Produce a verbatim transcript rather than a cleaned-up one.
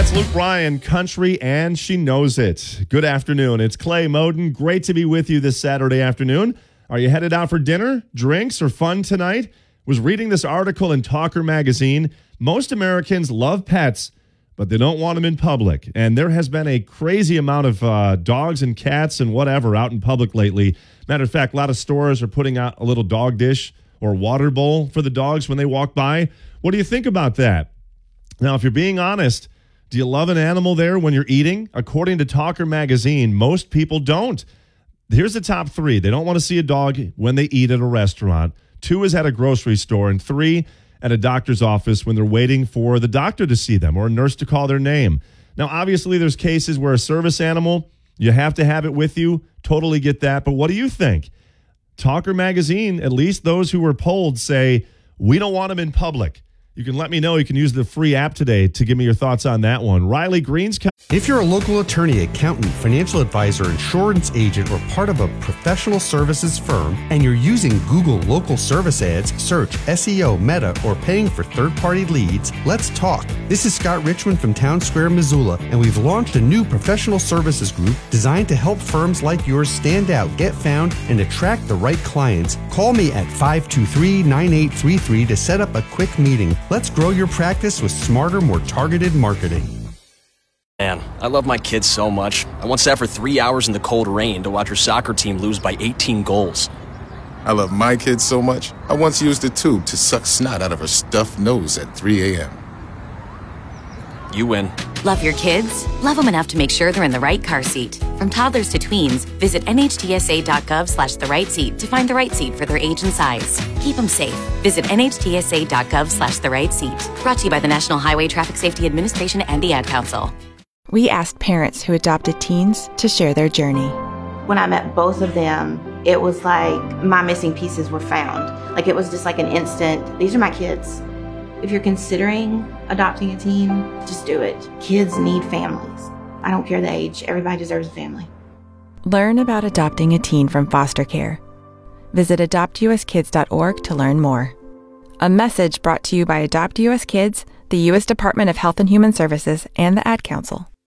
It's Luke Bryan, country, and she knows it. Good afternoon. It's Clay Moden. Great to be with you this Saturday afternoon. Are you headed out for dinner, drinks, or fun tonight? Was reading this article in Talker magazine. Most Americans love pets, but they don't want them in public. And there has been a crazy amount of uh, dogs and cats and whatever out in public lately. Matter of fact, a lot of stores are putting out a little dog dish or water bowl for the dogs when they walk by. What do you think about that? Now, if you're being honest, do you love an animal there when you're eating? According to Talker magazine, most people don't. Here's the top three. They don't want to see a dog when they eat at a restaurant. Two is at a grocery store. And three, at a doctor's office when they're waiting for the doctor to see them or a nurse to call their name. Now, obviously, there's cases where a service animal, you have to have it with you. Totally get that. But what do you think? Talker magazine, at least those who were polled, say, we don't want them in public. You can let me know. You can use the free app today to give me your thoughts on that one. Riley Green's. If you're a local attorney, accountant, financial advisor, insurance agent, or part of a professional services firm, and you're using Google local service ads, search, S E O, Meta, or paying for third-party leads, let's talk. This is Scott Richmond from Town Square, Missoula, and we've launched a new professional services group designed to help firms like yours stand out, get found, and attract the right clients. Call me at five two three, nine eight three three to set up a quick meeting. Let's grow your practice with smarter, more targeted marketing. Man, I love my kids so much. I once sat for three hours in the cold rain to watch her soccer team lose by eighteen goals. I love my kids so much, I once used a tube to suck snot out of her stuffed nose at three a.m. You win. Love your kids? Love them enough to make sure they're in the right car seat. From toddlers to tweens, visit N H T S A dot gov slash the right seat to find the right seat for their age and size. Keep them safe. Visit N H T S A dot gov slash the right seat. Brought to you by the National Highway Traffic Safety Administration and the Ad Council. We asked parents who adopted teens to share their journey. When I met both of them, it was like my missing pieces were found. Like it was just like an instant, these are my kids. If you're considering adopting a teen, just do it. Kids need families. I don't care the age. Everybody deserves a family. Learn about adopting a teen from foster care. Visit adopt U S kids dot org to learn more. A message brought to you by Adopt U S Kids, the U S Department of Health and Human Services, and the Ad Council.